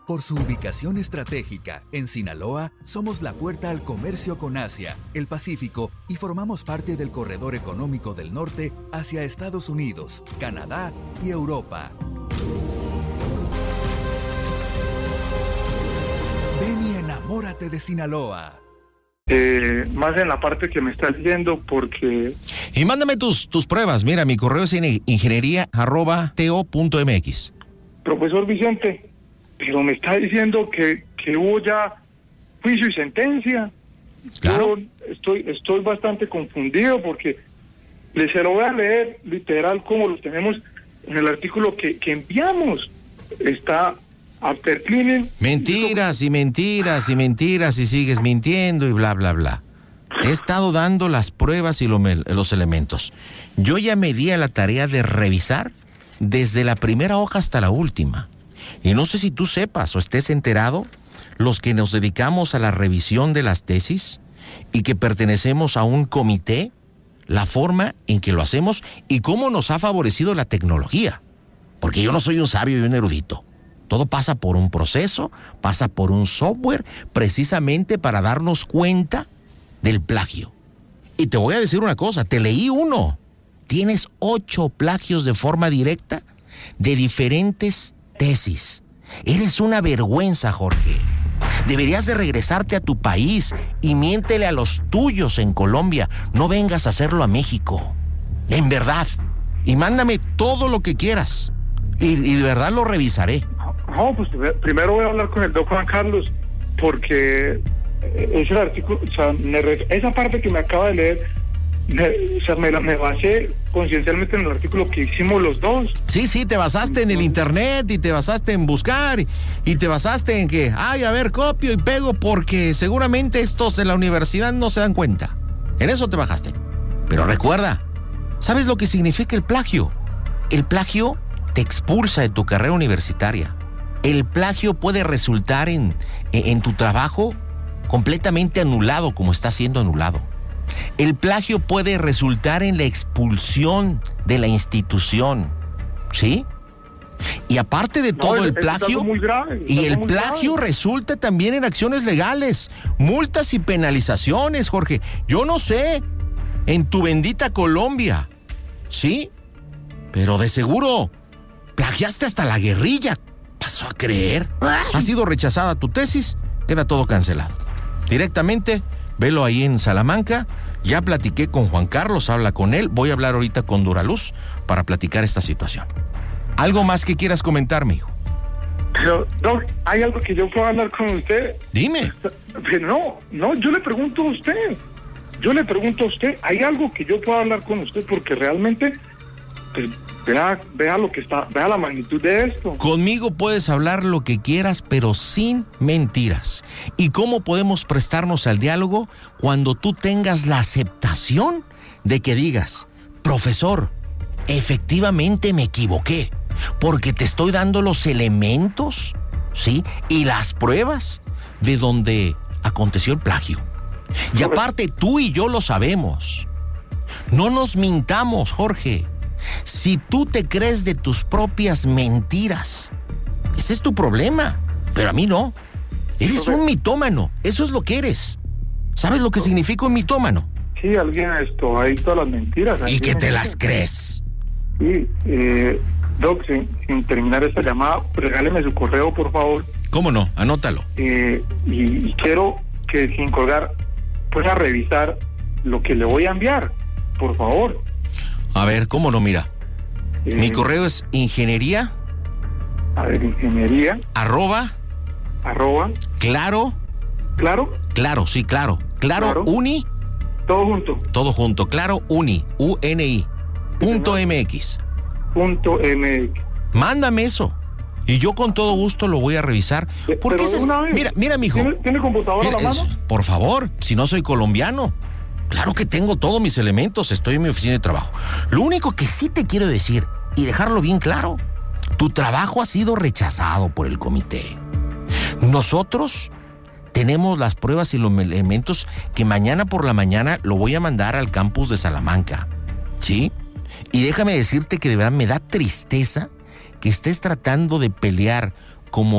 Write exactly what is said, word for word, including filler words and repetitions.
Por su ubicación estratégica, en Sinaloa, somos la puerta al comercio con Asia, el Pacífico y formamos parte del corredor económico del norte hacia Estados Unidos, Canadá y Europa. Ven y enamórate de Sinaloa. Eh, más en la parte que me estás diciendo, porque... Y mándame tus, tus pruebas. Mira, mi correo es ingeniería arroba to punto mx. Profesor Vicente, pero me está diciendo que, que hubo ya juicio y sentencia. Claro. Yo estoy, estoy bastante confundido porque les se lo voy a leer literal como lo tenemos en el artículo que, que enviamos. Está after cleaning. Mentiras y mentiras y mentiras y sigues mintiendo y bla, bla, bla. Te he estado dando las pruebas y lo, los elementos. Yo ya me di a la tarea de revisar desde la primera hoja hasta la última. Y no sé si tú sepas o estés enterado, los que nos dedicamos a la revisión de las tesis y que pertenecemos a un comité, la forma en que lo hacemos y cómo nos ha favorecido la tecnología. Porque yo no soy un sabio y un erudito. Todo pasa por un proceso, pasa por un software, precisamente para darnos cuenta del plagio. Y te voy a decir una cosa, te leí uno. Tienes ocho plagios de forma directa de diferentes tesis. Eres una vergüenza, Jorge. Deberías de regresarte a tu país y miéntele a los tuyos en Colombia. No vengas a hacerlo a México. En verdad. Y mándame todo lo que quieras. Y, y de verdad lo revisaré. No, pues primero voy a hablar con el doctor Juan Carlos, porque ese artículo, o sea, me, esa parte que me acaba de leer, me, o sea, me, me basé conciencialmente en el artículo que hicimos los dos. Sí, sí, te basaste en el internet y te basaste en buscar y, y te basaste en que, ay, a ver, copio y pego porque seguramente estos en la universidad no se dan cuenta. En eso te bajaste. Pero recuerda, ¿sabes lo que significa el plagio? El plagio te expulsa de tu carrera universitaria. El plagio puede resultar en, en tu trabajo completamente anulado, como está siendo anulado. El plagio puede resultar en la expulsión de la institución, ¿sí? Y aparte de todo, no, el plagio, muy grave, y el plagio grave. resulta también en acciones legales, multas y penalizaciones, Jorge. Yo no sé, en tu bendita Colombia, ¿sí? Pero de seguro plagiaste hasta la guerrilla. ¿Pasó a creer? Ha sido rechazada tu tesis, queda todo cancelado. Directamente, velo ahí en Salamanca. Ya platiqué con Juan Carlos, habla con él. Voy a hablar ahorita con Duraluz para platicar esta situación. ¿Algo más que quieras comentarme, hijo? Pero, Doc, ¿hay algo que yo pueda hablar con usted? Dime. Pero no, no, yo le pregunto a usted. Yo le pregunto a usted, ¿hay algo que yo pueda hablar con usted? Porque realmente, pues, vea, vea lo que está, vea la magnitud de esto. Conmigo puedes hablar lo que quieras, pero sin mentiras. ¿Y cómo podemos prestarnos al diálogo cuando tú tengas la aceptación de que digas, profesor, efectivamente me equivoqué, porque te estoy dando los elementos, ¿sí? Y las pruebas de donde aconteció el plagio. Y aparte, tú y yo lo sabemos. No nos mintamos, Jorge. Si tú te crees de tus propias mentiras, ese es tu problema, pero a mí no. Eres un mitómano, eso es lo que eres. ¿Sabes lo que significa un mitómano? Sí, alguien esto, hay todas las mentiras. Y que te las crees. Sí, eh, Doc, sin, sin terminar esta llamada, regáleme su correo, por favor. ¿Cómo no? Anótalo. Eh, y, y quiero que sin colgar pueda revisar lo que le voy a enviar, por favor. A ver, ¿cómo no? Mira, eh, mi correo es ingeniería. A ver, ingeniería. Arroba. Arroba. Claro. Claro. Claro, sí, claro. Claro, claro. Uni. Todo junto. Todo junto. Claro, Uni. U N I. Punto M X. Punto M X. Mándame eso. Y yo con todo gusto lo voy a revisar. Porque es una vez. Mira, mira, mijo. ¿Tiene, ¿tiene computadora a la mano? Es, por favor, si no soy colombiano. Claro que tengo todos mis elementos, estoy en mi oficina de trabajo. Lo único que sí te quiero decir, y dejarlo bien claro, tu trabajo ha sido rechazado por el comité. Nosotros tenemos las pruebas y los elementos que mañana por la mañana lo voy a mandar al campus de Salamanca, ¿sí? Y déjame decirte que de verdad me da tristeza que estés tratando de pelear como